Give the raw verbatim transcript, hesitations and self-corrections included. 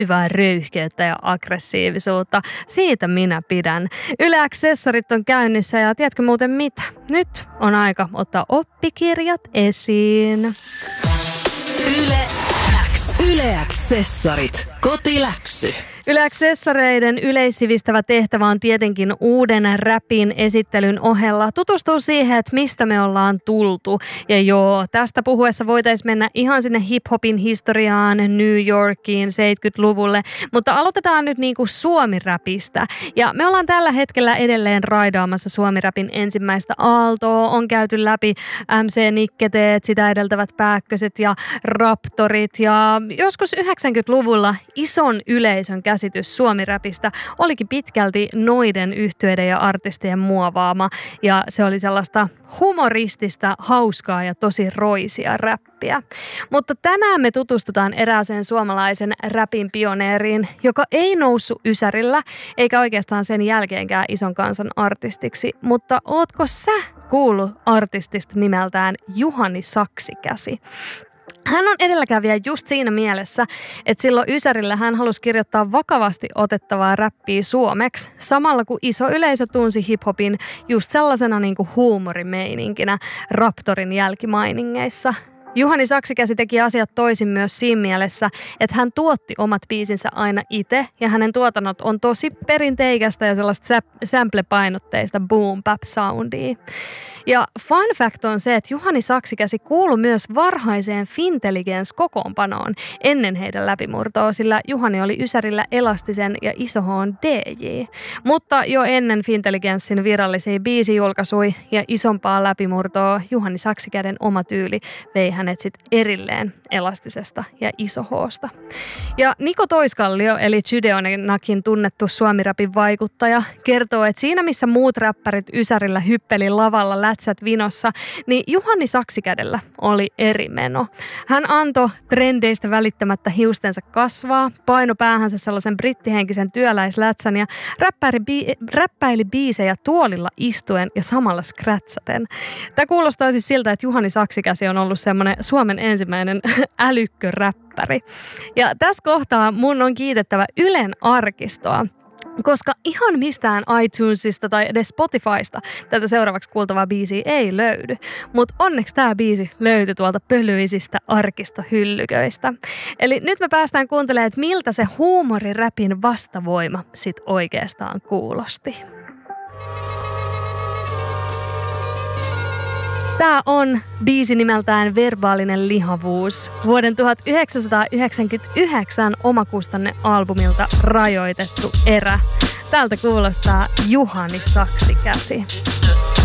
pysyvää röyhkeyttä ja aggressiivisuutta. Siitä minä pidän. Yle Accessorit on käynnissä ja tiedätkö muuten mitä? Nyt on aika ottaa oppikirjat esiin. Yle X. Yle Accessorit. Kotiläksy. Yle Accessoreiden yleissivistävä tehtävä on tietenkin uuden räpin esittelyn ohella tutustua siihen, että mistä me ollaan tultu. Ja joo, tästä puhuessa voitaisiin mennä ihan sinne hip-hopin historiaan, New Yorkiin, seitsemänkymmentäluvulle, mutta aloitetaan nyt niinku suomi-räpistä. Ja me ollaan tällä hetkellä edelleen raidaamassa suomi-räpin ensimmäistä aaltoa, on käyty läpi M C Nikketeet, sitä edeltävät Pääkköset ja Raptorit ja joskus yhdeksänkymmentäluvulla ison yleisön käsitys suomi-räpistä olikin pitkälti noiden yhtyeiden ja artistien muovaama ja se oli sellaista humoristista, hauskaa ja tosi roisia räppiä. Mutta tänään me tutustutaan erääseen suomalaisen räpin pioneeriin, joka ei noussut ysärillä eikä oikeastaan sen jälkeenkään ison kansan artistiksi, mutta ootko sä kuullut artistista nimeltään Juhani Saksikäsi? Hän on edelläkävijä just siinä mielessä, että silloin ysärillä hän halusi kirjoittaa vakavasti otettavaa räppiä suomeksi, samalla kun iso yleisö tunsi hiphopin just sellaisena niin kuin huumorimeininkinä Raptorin jälkimainingeissa. Juhani Saksikäsi teki asiat toisin myös siinä mielessä, että hän tuotti omat biisinsä aina itse ja hänen tuotannot on tosi perinteikästä ja sellaista sample-painotteista boom-bap-soundia. Ja fun fact on se, että Juhani Saksikäsi kuului myös varhaiseen Fintelligence-kokoonpanoon ennen heidän läpimurtoa, sillä Juhani oli ysärillä Elastisen ja Iso H:n D J. Mutta jo ennen Fintelligencein virallisia biisijulkaisui ja isompaa läpimurtoa Juhani Saksikäden oma tyyli vei hänet sitten erilleen Elastisesta ja Iso H:sta. Ja Niko Toiskallio, eli Chydionakin tunnettu suomi-rapin vaikuttaja, kertoo, että siinä missä muut räppärit ysärillä hyppeli lavalla lätsät vinossa, niin Juhani Saksikädellä oli eri meno. Hän antoi trendeistä välittämättä hiustensa kasvaa, paino päähänsä sellaisen brittihenkisen työläislätsän ja räppäili, bi- räppäili biisejä tuolilla istuen ja samalla skrätsäten. Tämä kuulostaa siis siltä, että Juhani Saksikäsi on ollut semmoinen Suomen ensimmäinen älykköräppäri. Ja tässä kohtaa mun on kiitettävä Ylen arkistoa, koska ihan mistään iTunesista tai edes Spotifysta tätä seuraavaksi kuultavaa biisiä ei löydy. Mutta onneksi tämä biisi löytyi tuolta pölyisistä arkistohyllyköistä. Eli nyt me päästään kuuntelemaan, että miltä se huumoriräpin vastavoima sit oikeastaan kuulosti. Tämä on biisi nimeltään Verbaalinen lihavuus, vuoden tuhatyhdeksänsataayhdeksänkymmentäyhdeksän omakustanne-albumilta Rajoitettu erä. Tältä kuulostaa Juhani Saksikäsi.